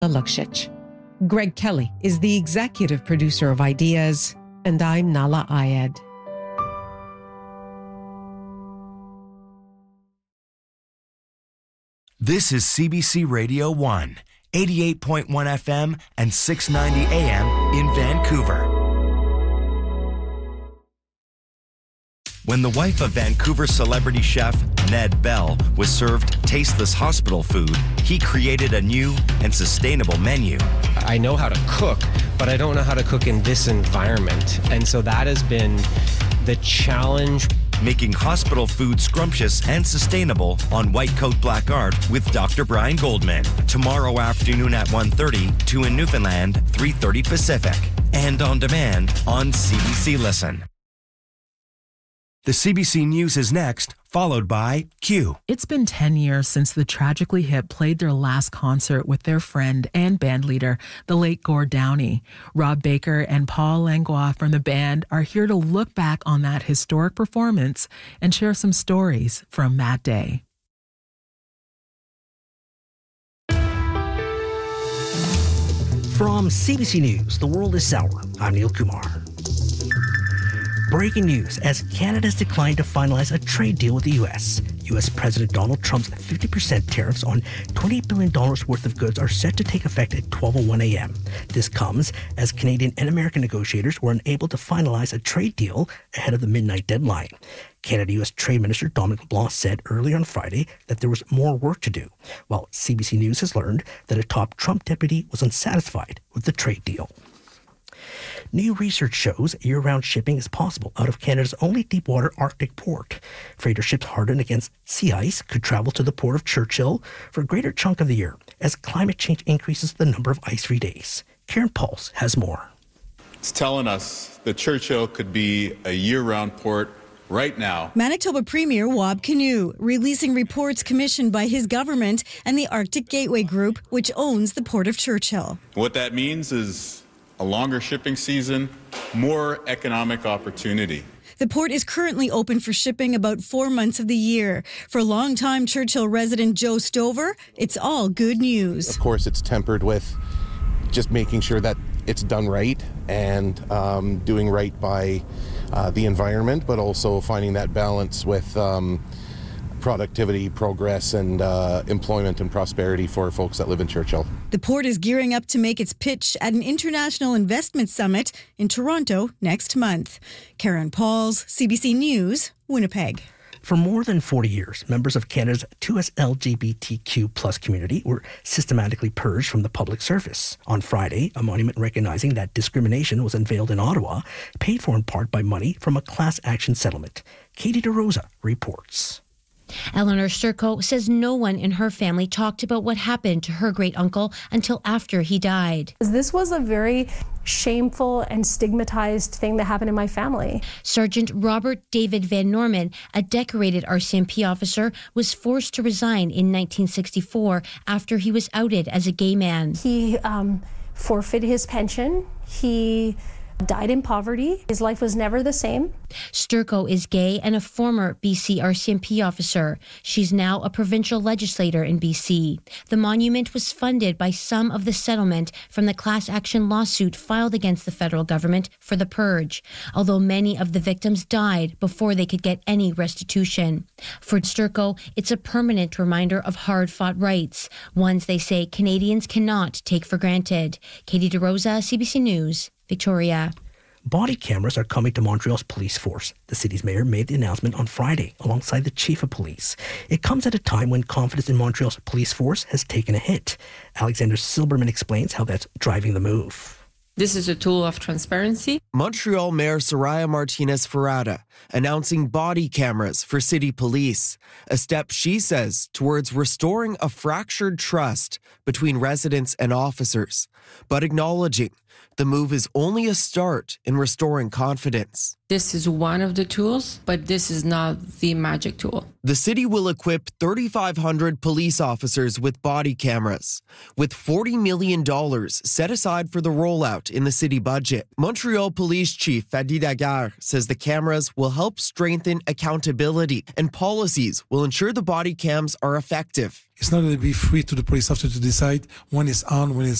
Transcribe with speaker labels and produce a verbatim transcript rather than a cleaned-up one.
Speaker 1: Luksic. Greg Kelly is the executive producer of Ideas, and I'm Nala Ayed.
Speaker 2: This is C B C Radio one, eighty-eight point one F M and six ninety A M in Vancouver. When the wife of Vancouver celebrity chef Ned Bell was served tasteless hospital food, he created a new and sustainable menu.
Speaker 3: I know how to cook, but I don't know how to cook in this environment. And so that has been the challenge.
Speaker 2: Making hospital food scrumptious and sustainable on White Coat Black Art with Doctor Brian Goldman. Tomorrow afternoon at one thirty, two in Newfoundland, three thirty Pacific. And on demand on C B C Listen. The C B C News is next, followed by Q.
Speaker 4: It's been ten years since the Tragically Hip played their last concert with their friend and bandleader, the late Gord Downie. Rob Baker and Paul Langlois from the band are here to look back on that historic performance and share some stories from that day.
Speaker 5: From C B C News, The World is Sour, I'm Neil Kumar. Breaking news as Canada has declined to finalize a trade deal with the U S. U S President Donald Trump's fifty percent tariffs on twenty-eight billion dollars worth of goods are set to take effect at twelve oh one a.m. This comes as Canadian and American negotiators were unable to finalize a trade deal ahead of the midnight deadline. Canada-U S Trade Minister Dominic LeBlanc said earlier on Friday that there was more work to do, while C B C News has learned that a top Trump deputy was unsatisfied with the trade deal. New research shows year-round shipping is possible out of Canada's only deep-water Arctic port. Freighter ships hardened against sea ice could travel to the port of Churchill for a greater chunk of the year as climate change increases the number of ice-free days. Karen Pauls has more.
Speaker 6: It's telling us that Churchill could be a year-round port right now.
Speaker 7: Manitoba Premier Wab Kinew releasing reports commissioned by his government and the Arctic Gateway Group, which owns the port of Churchill.
Speaker 6: What that means is a longer shipping season, more economic opportunity.
Speaker 7: The port is currently open for shipping about four months of the year. For longtime Churchill resident Joe Stover, it's all good news.
Speaker 8: Of course, it's tempered with just making sure that it's done right and um, doing right by uh, the environment, but also finding that balance with um, productivity, progress, and uh, employment and prosperity for folks that live in Churchill.
Speaker 7: The port is gearing up to make its pitch at an international investment summit in Toronto next month. Karen Pauls, C B C News, Winnipeg.
Speaker 5: For more than forty years, members of Canada's two S L G B T Q plus community were systematically purged from the public service. On Friday, a monument recognizing that discrimination was unveiled in Ottawa, paid for in part by money from a class action settlement. Katie DeRosa reports.
Speaker 9: Eleanor Sturco says no one in her family talked about what happened to her great-uncle until after he died.
Speaker 10: This was a very shameful and stigmatized thing that happened in my family.
Speaker 9: Sergeant Robert David Van Norman, a decorated R C M P officer, was forced to resign in nineteen sixty-four after he was outed as a gay man.
Speaker 10: He um, forfeited his pension. He died in poverty. His life was never the same.
Speaker 9: Sturco is gay and a former B C R C M P officer. She's now a provincial legislator in B C. The monument was funded by some of the settlement from the class action lawsuit filed against the federal government for the purge, although many of the victims died before they could get any restitution. For Sturco, it's a permanent reminder of hard-fought rights, ones they say Canadians cannot take for granted. Katie DeRosa, C B C News, Victoria.
Speaker 5: Body cameras are coming to Montreal's police force. The city's mayor made the announcement on Friday alongside the chief of police. It comes at a time when confidence in Montreal's police force has taken a hit. Alexander Silberman explains how that's driving the move.
Speaker 11: This is a tool of transparency.
Speaker 12: Montreal Mayor Soraya Martinez-Ferrada announcing body cameras for city police, a step she says towards restoring a fractured trust between residents and officers, but acknowledging the move is only a start in restoring confidence.
Speaker 11: This is one of the tools, but this is not the magic tool.
Speaker 12: The city will equip thirty-five hundred police officers with body cameras, with forty million dollars set aside for the rollout in the city budget. Montreal Police Chief Fadi Daguerre says the cameras will help strengthen accountability, and policies will ensure the body cams are effective.
Speaker 13: It's not going to be free to the police officer to decide when it's on, when it's